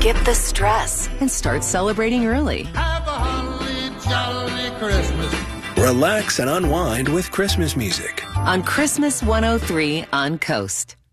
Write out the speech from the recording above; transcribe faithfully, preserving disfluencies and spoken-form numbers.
Skip the stress and start celebrating early. Have a holly jolly Christmas. Relax and unwind with Christmas music. On Christmas one oh three on Coast.